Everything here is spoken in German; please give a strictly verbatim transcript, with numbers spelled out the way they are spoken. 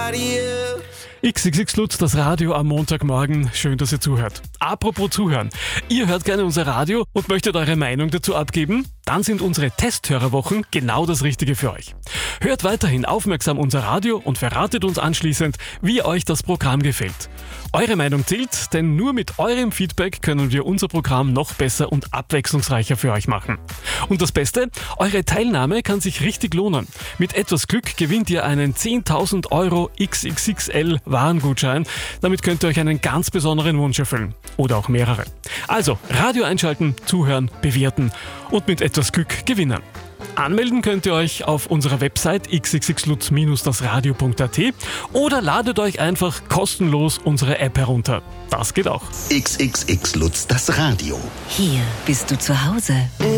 somebody else. X X X Lutz, das Radio am Montagmorgen. Schön, dass ihr zuhört. Apropos Zuhören. Ihr hört gerne unser Radio und möchtet eure Meinung dazu abgeben? Dann sind unsere Testhörerwochen genau das Richtige für euch. Hört weiterhin aufmerksam unser Radio und verratet uns anschließend, wie euch das Programm gefällt. Eure Meinung zählt, denn nur mit eurem Feedback können wir unser Programm noch besser und abwechslungsreicher für euch machen. Und das Beste, eure Teilnahme kann sich richtig lohnen. Mit etwas Glück gewinnt ihr einen zehntausend Euro X X X L Warengutschein. Damit könnt ihr euch einen ganz besonderen Wunsch erfüllen. Oder auch mehrere. Also, Radio einschalten, zuhören, bewerten und mit etwas Glück gewinnen. Anmelden könnt ihr euch auf unserer Website x x x lutz das radio punkt a t oder ladet euch einfach kostenlos unsere App herunter. Das geht auch. X X X Lutz, das Radio. Hier bist du zu Hause.